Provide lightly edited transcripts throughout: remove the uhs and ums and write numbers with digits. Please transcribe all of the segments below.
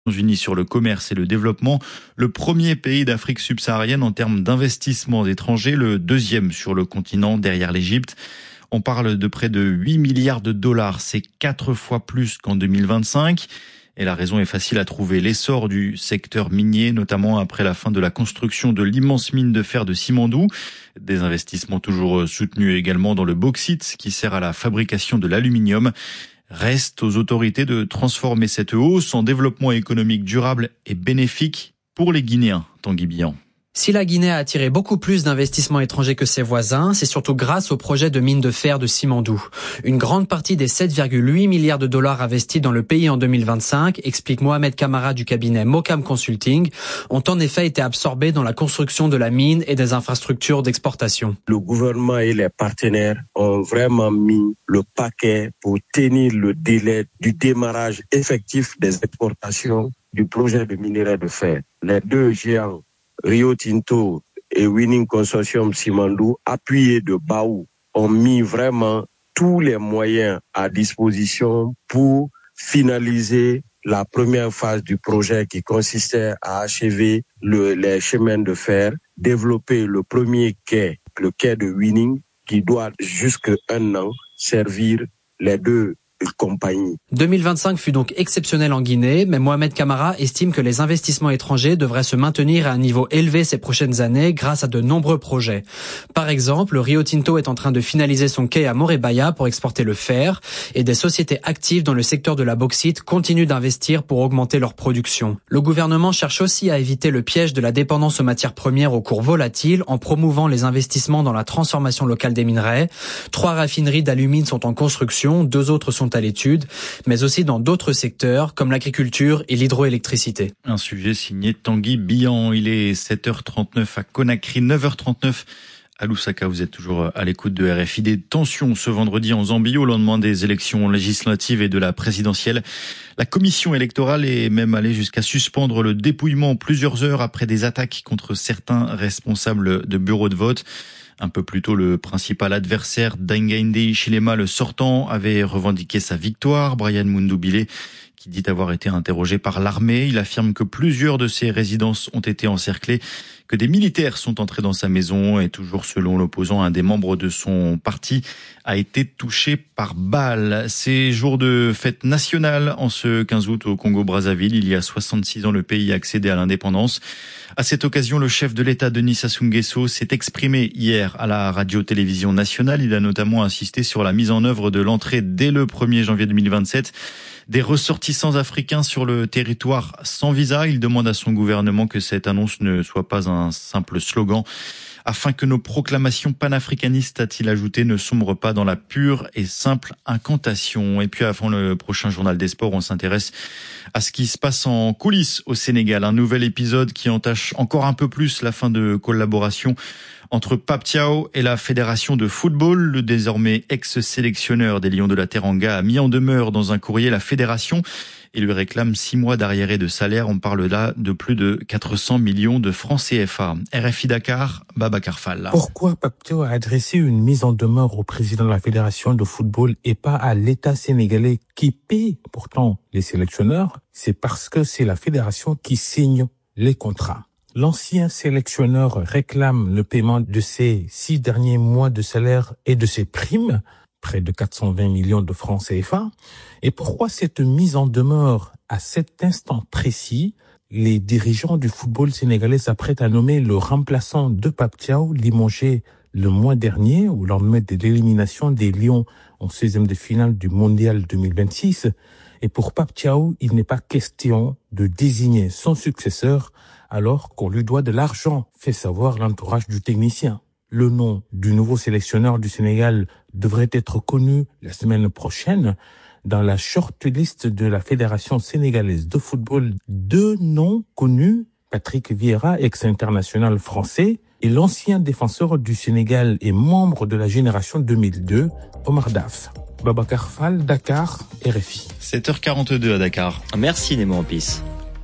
Unis sur le commerce et le développement, le premier pays d'Afrique subsaharienne en termes d'investissements étrangers, le deuxième sur le continent derrière l'Égypte. On parle de près de 8 milliards de dollars, c'est 4 fois plus qu'en 2025. Et la raison est facile à trouver, l'essor du secteur minier, notamment après la fin de la construction de l'immense mine de fer de Simandou. Des investissements toujours soutenus également dans le bauxite qui sert à la fabrication de l'aluminium. Reste aux autorités de transformer cette hausse en développement économique durable et bénéfique pour les Guinéens. Tanguy Bihan. Si la Guinée a attiré beaucoup plus d'investissements étrangers que ses voisins, c'est surtout grâce au projet de mine de fer de Simandou. Une grande partie des 7,8 milliards de dollars investis dans le pays en 2025, explique Mohamed Camara du cabinet Mocam Consulting, ont en effet été absorbés dans la construction de la mine et des infrastructures d'exportation. Le gouvernement et les partenaires ont vraiment mis le paquet pour tenir le délai du démarrage effectif des exportations du projet de minerai de fer. Les deux géants Rio Tinto et Winning Consortium Simandou, appuyés de Baou, ont mis vraiment tous les moyens à disposition pour finaliser la première phase du projet qui consistait à achever les chemins de fer, développer le premier quai, le quai de Winning, qui doit jusqu'à 1 an servir les deux compagnie. 2025 fut donc exceptionnel en Guinée, mais Mohamed Camara estime que les investissements étrangers devraient se maintenir à un niveau élevé ces prochaines années grâce à de nombreux projets. Par exemple, Rio Tinto est en train de finaliser son quai à Morebaya pour exporter le fer et des sociétés actives dans le secteur de la bauxite continuent d'investir pour augmenter leur production. Le gouvernement cherche aussi à éviter le piège de la dépendance aux matières premières aux cours volatiles en promouvant les investissements dans la transformation locale des minerais. 3 raffineries d'alumine sont en construction, 2 autres sont à l'étude, mais aussi dans d'autres secteurs comme l'agriculture et l'hydroélectricité. Un sujet signé Tanguy Bihan. Il est 7h39 à Conakry, 9h39 à Lusaka. Vous êtes toujours à l'écoute de RFI. Des tensions ce vendredi en Zambie au lendemain des élections législatives et de la présidentielle. La commission électorale est même allée jusqu'à suspendre le dépouillement plusieurs heures après des attaques contre certains responsables de bureaux de vote. Un peu plus tôt, le principal adversaire d'Hakainde Hichilema, le sortant, avait revendiqué sa victoire. Brian Mundubile, qui dit avoir été interrogé par l'armée, il affirme que plusieurs de ses résidences ont été encerclées, que des militaires sont entrés dans sa maison et toujours selon l'opposant, un des membres de son parti a été touché par balle. C'est jour de fête nationale en ce 15 août au Congo-Brazzaville. Il y a 66 ans, le pays a accédé à l'indépendance. À cette occasion, le chef de l'État, Denis Sassou Nguesso, s'est exprimé hier à la radio-télévision nationale. Il a notamment insisté sur la mise en œuvre de l'entrée dès le 1er janvier 2027 des ressortissants africains sur le territoire sans visa. Il demande à son gouvernement que cette annonce ne soit pas un simple slogan, afin que nos proclamations panafricanistes, a-t-il ajouté, ne sombrent pas dans la pure et simple incantation. Et puis avant le prochain journal des sports, on s'intéresse à ce qui se passe en coulisses au Sénégal. Un nouvel épisode qui entache encore un peu plus la fin de collaboration entre Pape Thiaw et la Fédération de football. Le désormais ex-sélectionneur des Lions de la Teranga a mis en demeure dans un courrier la Fédération et lui réclame 6 mois d'arriérés de salaire. On parle là de plus de 400 millions de francs CFA. RFI Dakar, Babacar Fall. Pourquoi Pape Thiaw a adressé une mise en demeure au président de la Fédération de football et pas à l'État sénégalais qui paie pourtant les sélectionneurs? C'est parce que c'est la Fédération qui signe les contrats. L'ancien sélectionneur réclame le paiement de ses 6 derniers mois de salaire et de ses primes, près de 420 millions de francs CFA. Et pourquoi cette mise en demeure à cet instant précis? Les dirigeants du football sénégalais s'apprêtent à nommer le remplaçant de Pape Thiaw, limogé le mois dernier, au lendemain de l'élimination des Lions en 16e de finale du Mondial 2026. Et pour Pape Thiaw, il n'est pas question de désigner son successeur alors qu'on lui doit de l'argent, fait savoir l'entourage du technicien. Le nom du nouveau sélectionneur du Sénégal devrait être connu la semaine prochaine. Dans la shortlist de la Fédération sénégalaise de football, 2 noms connus, Patrick Vieira, ex-international français, et l'ancien défenseur du Sénégal et membre de la génération 2002, Omar Daf. Babacar Fall, Dakar, RFI. 7h42 à Dakar. Merci Nemo Ampis.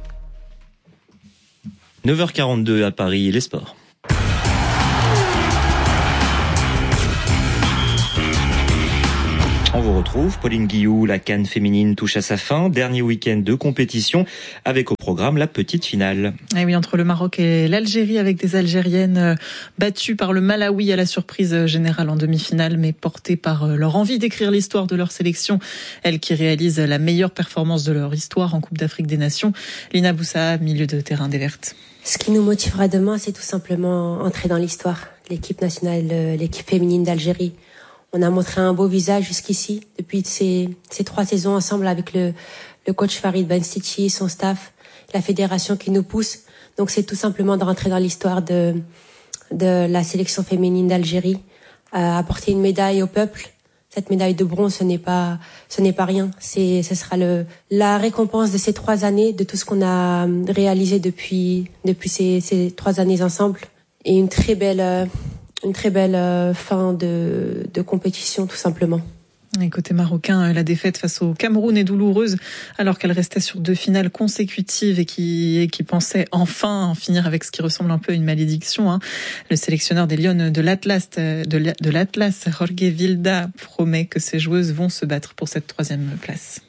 9h42 à Paris, les sports. On vous retrouve. Pauline Guillou, la CAN féminine touche à sa fin. Dernier week-end de compétition avec au programme la petite finale. Et oui, entre le Maroc et l'Algérie, avec des Algériennes battues par le Malawi à la surprise générale en demi-finale, mais portées par leur envie d'écrire l'histoire de leur sélection. Elles qui réalisent la meilleure performance de leur histoire en Coupe d'Afrique des Nations. Lina Boussa, milieu de terrain des Vertes. Ce qui nous motivera demain, c'est tout simplement entrer dans l'histoire. L'équipe nationale, l'équipe féminine d'Algérie. On a montré un beau visage jusqu'ici, depuis ces 3 saisons ensemble avec le coach Farid Benstiti, son staff, la fédération qui nous pousse. Donc c'est tout simplement de rentrer dans l'histoire de la sélection féminine d'Algérie, apporter une médaille au peuple. Cette médaille de bronze, ce n'est pas rien. Ce sera la récompense de ces 3 années, de tout ce qu'on a réalisé depuis ces 3 années ensemble, et une très belle fin de compétition, tout simplement. Et côté marocain, la défaite face au Cameroun est douloureuse, alors qu'elle restait sur 2 finales consécutives et qui pensait enfin en finir avec ce qui ressemble un peu à une malédiction. Le sélectionneur des Lions de l'Atlas, Jorge Vilda, promet que ses joueuses vont se battre pour cette 3e place.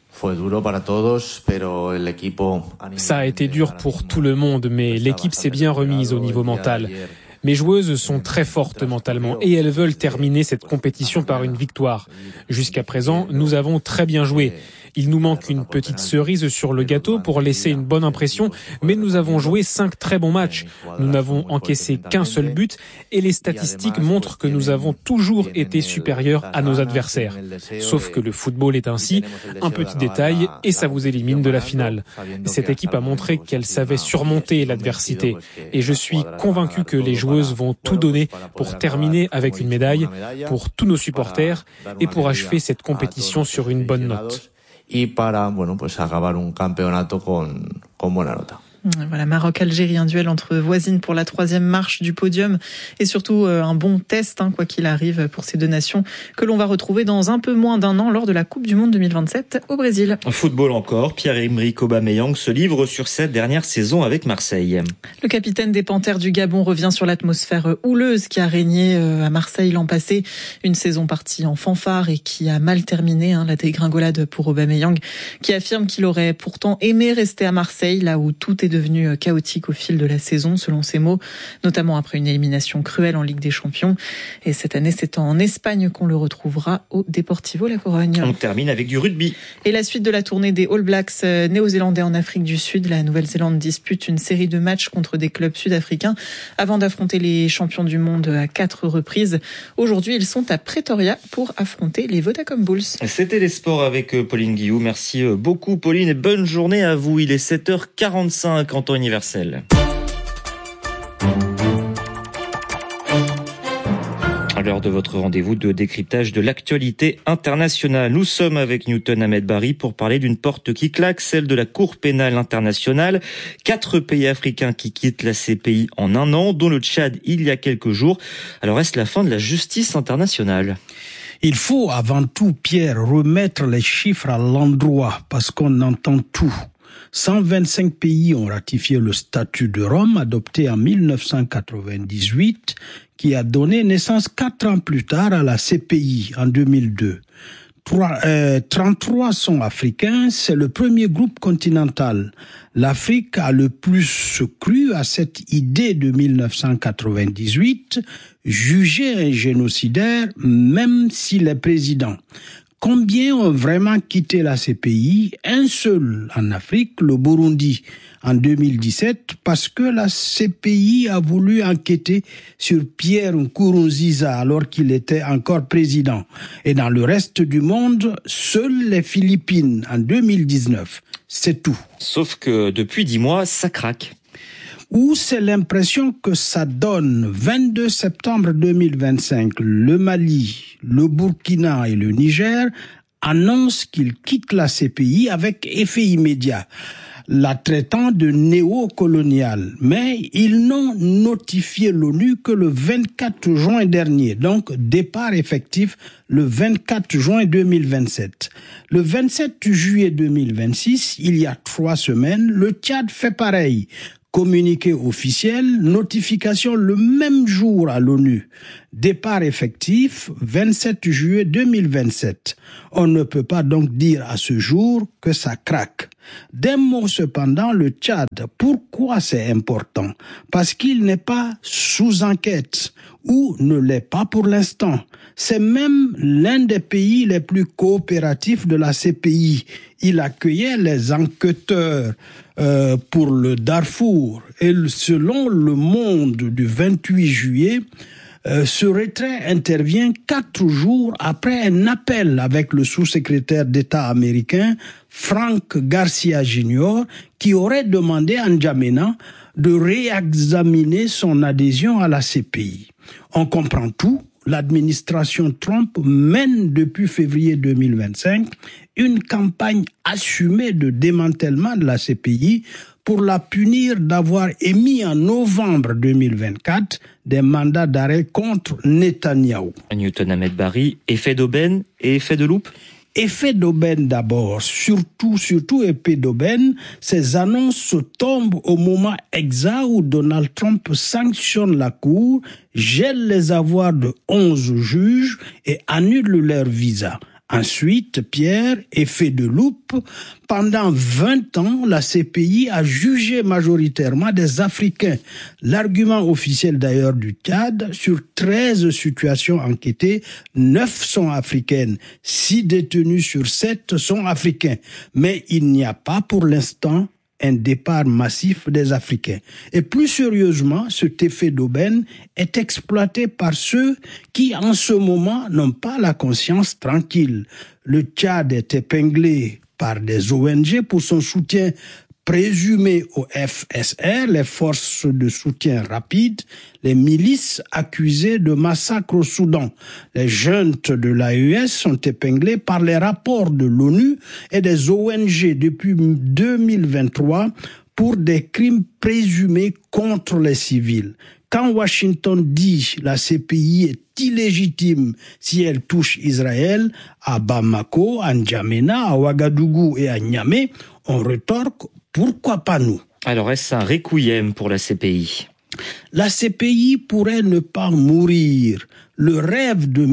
Ça a été dur pour tout le monde, mais l'équipe s'est bien remise au niveau mental. Mes joueuses sont très fortes mentalement et elles veulent terminer cette compétition par une victoire. Jusqu'à présent, nous avons très bien joué. Il nous manque une petite cerise sur le gâteau pour laisser une bonne impression, mais nous avons joué 5 très bons matchs. Nous n'avons encaissé qu'un seul but et les statistiques montrent que nous avons toujours été supérieurs à nos adversaires. Sauf que le football est ainsi, un petit détail et ça vous élimine de la finale. Cette équipe a montré qu'elle savait surmonter l'adversité et je suis convaincu que les joueuses vont tout donner pour terminer avec une médaille, pour tous nos supporters et pour achever cette compétition sur une bonne note. Y para, acabar un campeonato con buena nota. Voilà, Maroc-Algérie, un duel entre voisines pour la 3e marche du podium et surtout un bon test, quoi qu'il arrive, pour ces 2 nations que l'on va retrouver dans un peu moins d'1 an lors de la Coupe du Monde 2027 au Brésil. Football encore, Pierre-Emerick Aubameyang se livre sur cette dernière saison avec Marseille. Le capitaine des Panthères du Gabon revient sur l'atmosphère houleuse qui a régné à Marseille l'an passé. Une saison partie en fanfare et qui a mal terminé, la dégringolade pour Aubameyang, qui affirme qu'il aurait pourtant aimé rester à Marseille, là où tout est devenu chaotique au fil de la saison, selon ses mots, notamment après une élimination cruelle en Ligue des Champions. Et cette année, c'est en Espagne qu'on le retrouvera au Deportivo La Corogne. On termine avec du rugby. Et la suite de la tournée des All Blacks néo-zélandais en Afrique du Sud. La Nouvelle-Zélande dispute une série de matchs contre des clubs sud-africains avant d'affronter les champions du monde à 4 reprises. Aujourd'hui, ils sont à Pretoria pour affronter les Vodacom Bulls. C'était les sports avec Pauline Guillou. Merci beaucoup Pauline et bonne journée à vous. Il est 7h45 en temps universel. À l'heure de votre rendez-vous de décryptage de l'actualité internationale, nous sommes avec Newton Ahmed Barry pour parler d'une porte qui claque, celle de la Cour pénale internationale. 4 pays africains qui quittent la CPI en 1 an, dont le Tchad il y a quelques jours. Alors est-ce la fin de la justice internationale ? Il faut avant tout, Pierre, remettre les chiffres à l'endroit parce qu'on entend tout. 125 pays ont ratifié le statut de Rome adopté en 1998 qui a donné naissance 4 ans plus tard à la CPI en 2002. 33 sont africains, c'est le premier groupe continental. L'Afrique a le plus cru à cette idée de 1998, jugé un génocidaire même s'il est président. Combien ont vraiment quitté la CPI? Un seul en Afrique, le Burundi, en 2017, parce que la CPI a voulu enquêter sur Pierre Nkurunziza alors qu'il était encore président. Et dans le reste du monde, seules les Philippines en 2019. C'est tout. Sauf que depuis 10 mois, ça craque. Ou c'est l'impression que ça donne. 22 septembre 2025, le Mali, le Burkina et le Niger annoncent qu'ils quittent la CPI avec effet immédiat, la traitant de néocoloniale. Mais ils n'ont notifié l'ONU que le 24 juin dernier, donc départ effectif le 24 juin 2027. Le 27 juillet 2026, il y a 3 semaines, le Tchad fait pareil. Communiqué officiel, notification le même jour à l'ONU. Départ effectif 27 juillet 2027. On ne peut pas donc dire à ce jour que ça craque. D'un mot cependant, le Tchad, pourquoi c'est important? Parce qu'il n'est pas sous enquête ou ne l'est pas pour l'instant. C'est même l'un des pays les plus coopératifs de la CPI. Il accueillait les enquêteurs pour le Darfour. Et selon Le Monde du 28 juillet, ce retrait intervient 4 jours après un appel avec le sous-secrétaire d'État américain Frank Garcia Jr. qui aurait demandé à N'Djamena de réexaminer son adhésion à la CPI. On comprend tout. L'administration Trump mène depuis février 2025 une campagne assumée de démantèlement de la CPI pour la punir d'avoir émis en novembre 2024 des mandats d'arrêt contre Netanyahou. Newton Ahmed Barry, effet d'aubaine et effet de loupe? Effet d'aubaine d'abord, surtout effet d'aubaine, ces annonces tombent au moment exact où Donald Trump sanctionne la Cour, gèle les avoirs de 11 juges et annule leur visa. Ensuite, Pierre, effet de loupe, pendant 20 ans, la CPI a jugé majoritairement des Africains. L'argument officiel d'ailleurs du Tchad, sur 13 situations enquêtées, 9 sont africaines, 6 détenus sur 7 sont africains. Mais il n'y a pas pour l'instant un départ massif des Africains. Et plus sérieusement, cet effet d'aubaine est exploité par ceux qui, en ce moment, n'ont pas la conscience tranquille. Le Tchad est épinglé par des ONG pour son soutien présumé au FSR, les forces de soutien rapide, les milices accusées de massacres au Soudan. Les juntes de l'AES sont épinglées par les rapports de l'ONU et des ONG depuis 2023 pour des crimes présumés contre les civils. Quand Washington dit la CPI est illégitime si elle touche Israël, à Bamako, à N'Djamena, à Ouagadougou et à Niamey, on rétorque pourquoi pas nous? Alors est-ce un requiem pour la CPI? La CPI pourrait ne pas mourir. Le rêve de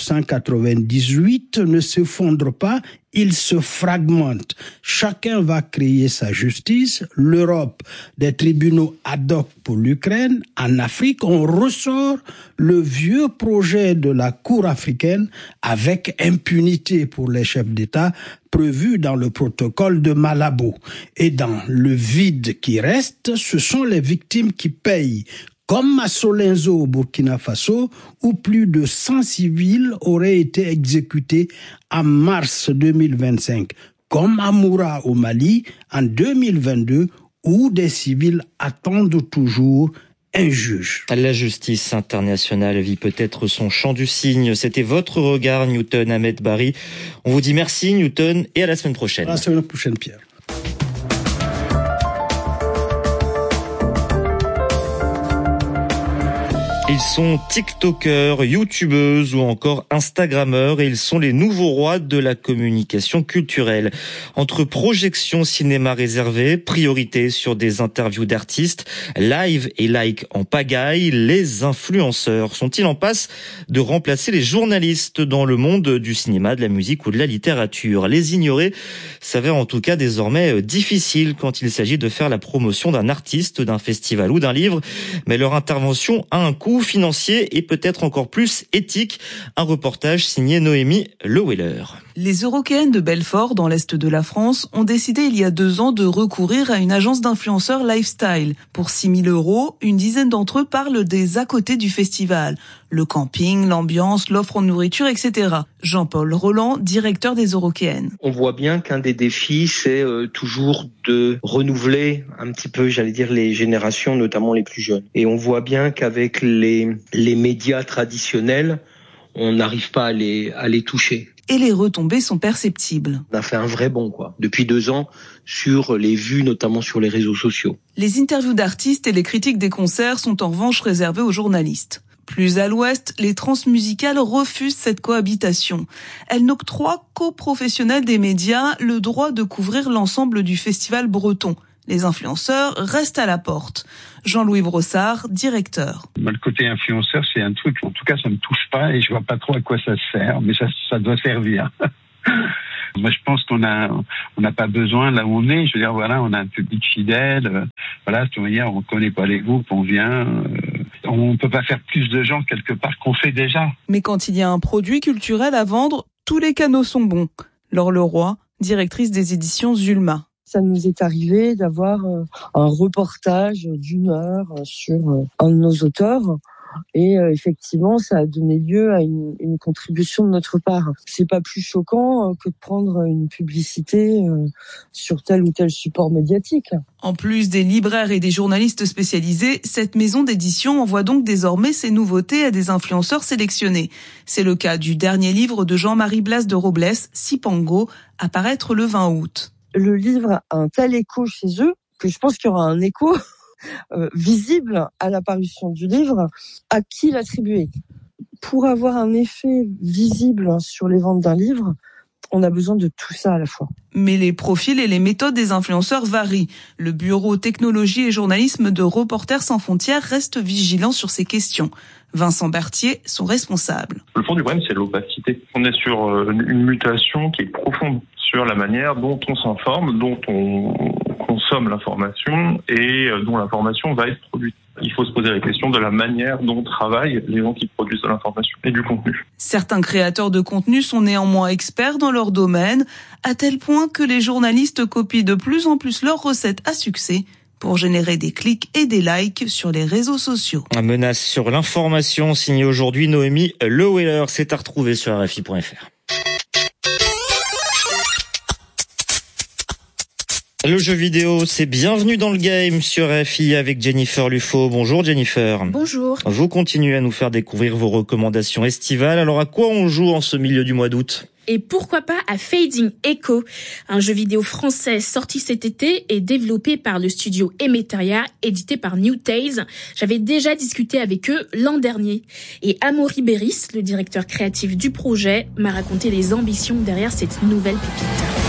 1998 ne s'effondre pas, il se fragmente. Chacun va créer sa justice. L'Europe, des tribunaux ad hoc pour l'Ukraine. En Afrique, on ressort le vieux projet de la Cour africaine avec impunité pour les chefs d'État prévu dans le protocole de Malabo. Et dans le vide qui reste, ce sont les victimes qui payent. Comme à Solenzo au Burkina Faso, où plus de 100 civils auraient été exécutés en mars 2025. Comme à Moura au Mali en 2022, où des civils attendent toujours un juge. La justice internationale vit peut-être son chant du cygne. C'était votre regard, Newton Ahmed Barry. On vous dit merci, Newton, et à la semaine prochaine. À la semaine prochaine, Pierre. Ils sont tiktokers, youtubeuses ou encore instagrammeurs et ils sont les nouveaux rois de la communication culturelle. Entre projections cinéma réservées, priorité sur des interviews d'artistes, live et like en pagaille, les influenceurs sont-ils en passe de remplacer les journalistes dans le monde du cinéma, de la musique ou de la littérature? Les ignorer s'avère en tout cas désormais difficile quand il s'agit de faire la promotion d'un artiste, d'un festival ou d'un livre, mais leur intervention a un coût financier et peut-être encore plus éthique. Un reportage signé Noémie Leweller. Les Eurockéennes de Belfort, dans l'est de la France, ont décidé il y a 2 ans de recourir à une agence d'influenceurs lifestyle. Pour 6 000 €, une dizaine d'entre eux parlent des à côté du festival. Le camping, l'ambiance, l'offre en nourriture, etc. Jean-Paul Roland, directeur des Eurockéennes. On voit bien qu'un des défis, c'est toujours de renouveler un petit peu, j'allais dire, les générations, notamment les plus jeunes. Et on voit bien qu'avec les médias traditionnels, on n'arrive pas à les toucher. Et les retombées sont perceptibles. On a fait un vrai bond, depuis 2 ans, sur les vues, notamment sur les réseaux sociaux. Les interviews d'artistes et les critiques des concerts sont en revanche réservées aux journalistes. Plus à l'ouest, les transmusicales refusent cette cohabitation. Elles n'octroient qu'aux professionnels des médias le droit de couvrir l'ensemble du festival breton. Les influenceurs restent à la porte. Jean-Louis Brossard, directeur. Le côté influenceur, c'est un truc, en tout cas, ça me touche pas et je vois pas trop à quoi ça sert, mais ça doit servir. Moi, je pense qu'on n'a pas besoin là où on est. Je veux dire, voilà, on a un public fidèle. Voilà, de toute manière, on connaît pas les groupes, on vient. On peut pas faire plus de gens quelque part qu'on fait déjà. Mais quand il y a un produit culturel à vendre, tous les canaux sont bons. Laure Leroy, directrice des éditions Zulma. Ça nous est arrivé d'avoir un reportage d'1 heure sur un de nos auteurs. Et effectivement, ça a donné lieu à une contribution de notre part. C'est pas plus choquant que de prendre une publicité sur tel ou tel support médiatique. En plus des libraires et des journalistes spécialisés, cette maison d'édition envoie donc désormais ses nouveautés à des influenceurs sélectionnés. C'est le cas du dernier livre de Jean-Marie Blas de Robles, Sipango, à paraître le 20 août. Le livre a un tel écho chez eux que je pense qu'il y aura un écho visible à l'apparition du livre. À qui l'attribuer? Pour avoir un effet visible sur les ventes d'un livre, on a besoin de tout ça à la fois. Mais les profils et les méthodes des influenceurs varient. Le bureau technologie et journalisme de Reporters sans frontières reste vigilant sur ces questions. Vincent Berthier, son responsable. Le fond du problème, c'est l'opacité. On est sur une mutation qui est profonde sur la manière dont on s'informe, dont on consomme l'information et dont l'information va être produite. Il faut se poser la question de la manière dont travaillent les gens qui produisent de l'information et du contenu. Certains créateurs de contenu sont néanmoins experts dans leur domaine, à tel point que les journalistes copient de plus en plus leurs recettes à succès pour générer des clics et des likes sur les réseaux sociaux. Un menace sur l'information signée aujourd'hui Noémie Leweller. C'est à retrouver sur RFI.fr. Le jeu vidéo, c'est Bienvenue dans le game sur RFI avec Jennifer Lufo. Bonjour Jennifer. Bonjour. Vous continuez à nous faire découvrir vos recommandations estivales. Alors à quoi on joue en ce milieu du mois d'août ? Et pourquoi pas à Fading Echo, un jeu vidéo français sorti cet été et développé par le studio Emeteria, édité par New Tales. J'avais déjà discuté avec eux l'an dernier. Et Amaury Béris, le directeur créatif du projet, m'a raconté les ambitions derrière cette nouvelle pépite.